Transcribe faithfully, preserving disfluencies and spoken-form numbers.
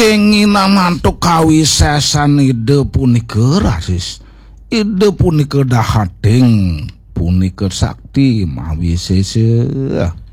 kenging mantuk kawisesan ide punika rasis ide punika dahating punika sakti mawi sese